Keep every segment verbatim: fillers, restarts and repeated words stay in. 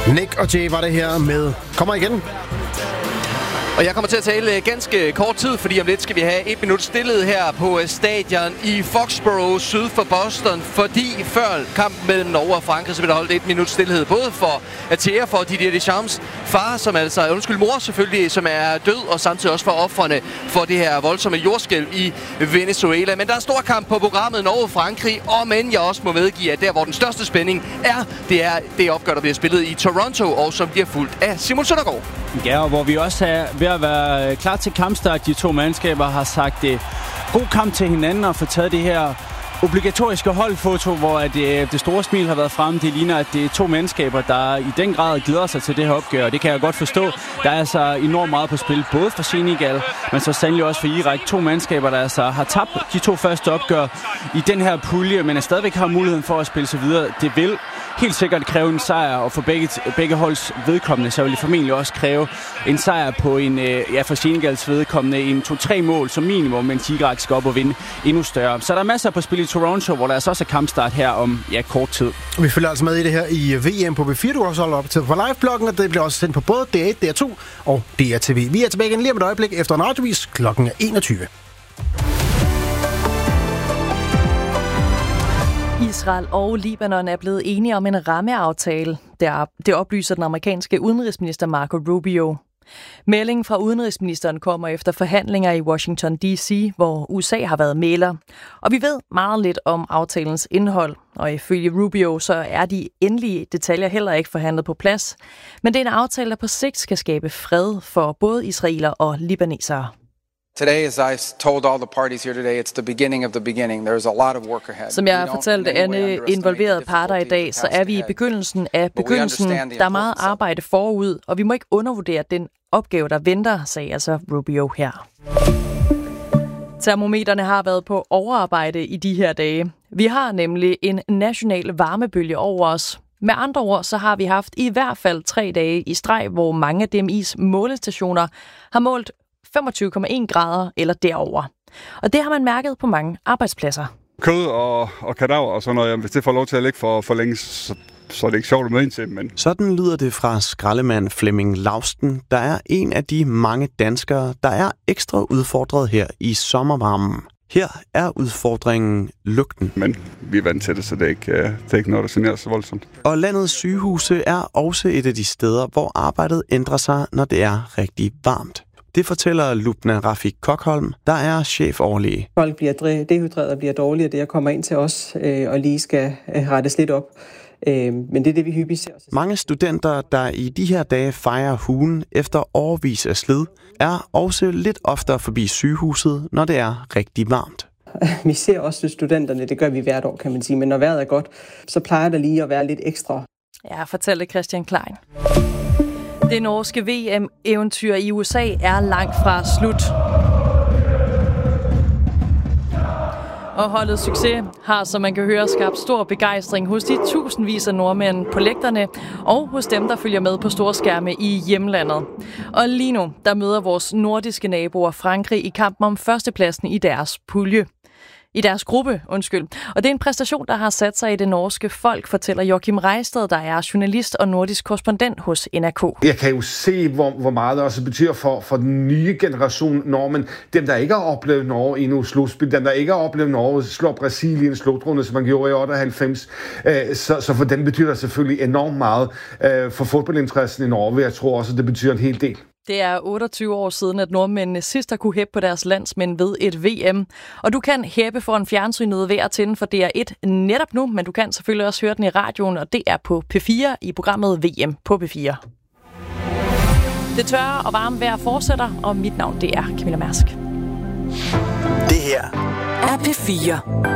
Nick og Jay var det her med Kommer igen. Og jeg kommer til at tale ganske kort tid, fordi om lidt skal vi have et minut stillhed her på stadion i Foxborough syd for Boston. Fordi før kampen mellem Norge og Frankrig, så vil der holde et minut stillhed. Både for Atea, for Didier Deschamps far, som altså, undskyld mor selvfølgelig, som er død. Og samtidig også for ofrene for det her voldsomme jordskælv i Venezuela. Men der er stor kamp på programmet Norge-Frankrig. Og men jeg også må medgive, at der hvor den største spænding er, det er det opgør, der bliver spillet i Toronto. Og som bliver fulgt af Simon Søndergaard. Ja, og hvor vi også er ved at være klar til kampstart. De to mandskaber har sagt det. God kamp til hinanden og få taget det her obligatoriske holdfoto, hvor det, det store smil har været fremme. Det ligner, at det er to mandskaber, der i den grad glæder sig til det her opgør. Det kan jeg godt forstå. Der er altså enormt meget på spil, både for Senegal, men så sandelig også for Irak. To mandskaber, der altså har tabt de to første opgør i den her pulje, men er stadigvæk har muligheden for at spille sig videre. Det vil helt sikkert kræve en sejr, og for begge, begge holds vedkommende, så vil det formentlig også kræve en sejr på en, ja, for Senegals vedkommende, en to-tre mål som minimum, mens Irak skal op og vinde endnu større. Så der er masser på spil i Toronto, hvor der altså også er kampstart her om, ja, kort tid. Vi følger altså med i det her i V M på B fire. Du har også holdt op til på live-bloggen, og det bliver også sendt på både D et, D R to og D R T V. Vi er tilbage igen lige om et øjeblik efter en radiovis. Klokken er enogtyve. Israel og Libanon er blevet enige om en rammeaftale. Det oplyser den amerikanske udenrigsminister Marco Rubio. Meldingen fra udenrigsministeren kommer efter forhandlinger i Washington D C, hvor U S A har været mægler. Og vi ved meget lidt om aftalens indhold, og ifølge Rubio så er de endelige detaljer heller ikke forhandlet på plads. Men det er en aftale, der på sigt skal skabe fred for både israeler og libanesere. Today, as I told all the parties here today, it's the beginning of the beginning. There's a lot of work ahead. Som jeg fortalte alle involverede parter i dag, så er vi i begyndelsen af begyndelsen. Der er meget arbejde forud, og vi må ikke undervurdere den opgave, der venter, sagde altså Rubio her. Termometerne har været på overarbejde i de her dage. Vi har nemlig en national varmebølge over os. Med andre ord, så har vi haft i hvert fald tre dage i streg, hvor mange af D M I's målestationer har målt femogtyve komma en grader eller derover. Og det har man mærket på mange arbejdspladser. Kød og, og kadaver og sådan noget, hvis det får lov til at ligge for, for længe, så, så er det ikke sjovt at møde ind til. Men... Sådan lyder det fra skraldemand Flemming Lausten, der er en af de mange danskere, der er ekstra udfordret her i sommervarmen. Her er udfordringen lugten. Men vi er vant til det, så det er ikke, det er ikke noget, der generer så voldsomt. Og landets sygehuse er også et af de steder, hvor arbejdet ændrer sig, når det er rigtig varmt. Det fortæller Lubna Rafik Kokholm, der er chefoverlæge. Folk bliver dehydreret og bliver dårligere, det jeg kommer ind til os øh, og lige skal øh, rettes lidt op. Øh, men det er det, vi hyppigt ser. Mange studenter, der i de her dage fejrer hugen efter årevis af slid, er også lidt oftere forbi sygehuset, når det er rigtig varmt. Vi ser også studenterne, det gør vi hvert år, kan man sige. Men når vejret er godt, så plejer der lige at være lidt ekstra. Ja, fortæller Christian Klein. Det norske V M-eventyr i U S A er langt fra slut. Og holdets succes har, som man kan høre, skabt stor begejstring hos de tusindvis af nordmænd på lægterne og hos dem, der følger med på store skærme i hjemlandet. Og lige nu, der møder vores nordiske naboer Frankrig i kampen om førstepladsen i deres pulje. I deres gruppe, undskyld. Og det er en præstation, der har sat sig i det norske folk, fortæller Joachim Reisted, der er journalist og nordisk korrespondent hos N R K. Jeg kan jo se, hvor, hvor meget det også betyder for, for den nye generation nordmænd. Dem, der ikke har oplevet Norge endnu slutspil, dem, der ikke har oplevet Norge slår Brasilien slutrunden, som man gjorde i otteoghalvfems. Så, så for dem betyder det selvfølgelig enormt meget for fodboldinteressen i Norge. Jeg tror også, at det betyder en hel del. Det er otteogtyve år siden, at nordmændene sidst har kunne hæppe på deres landsmænd ved et V M. Og du kan hæppe foran fjernsynet ved at tænde for D R et netop nu, men du kan selvfølgelig også høre den i radioen, og det er på P fire i programmet V M på P fire. Det tørre og varme vejr fortsætter, og mit navn det er Camilla Mærsk. Det her er P fire.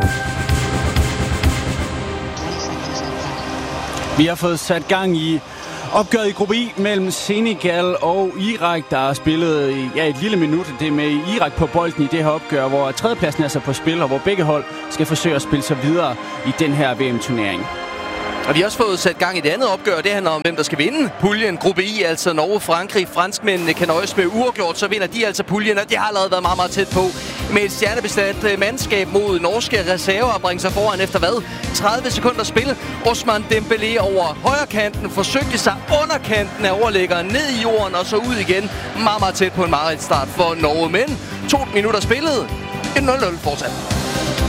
Vi har fået sat gang i opgøret i gruppe I mellem Senegal og Irak, der har spillet i ja, et lille minut. Det er med Irak på bolden i det her opgør, hvor tredjepladsen er så på spil, og hvor begge hold skal forsøge at spille sig videre i den her V M-turnering. Og vi har også fået sat gang i det andet opgør. Det handler om, hvem der skal vinde puljen. Gruppe I, altså Norge, Frankrig. Franskmændene kan nøjes med uafgjort, så vinder de altså puljen, og det har allerede været meget, meget tæt på med et stjernebesat mandskab mod norske reserver og bringe sig foran efter hvad? tredive sekunder spil. Ousmane Dembélé over højre kanten forsøgte sig under kanten af overlæggeren ned i jorden og så ud igen. Meget, meget tæt på en mareridsstart for Norge, men to minutter spillet. et nul nul fortsat.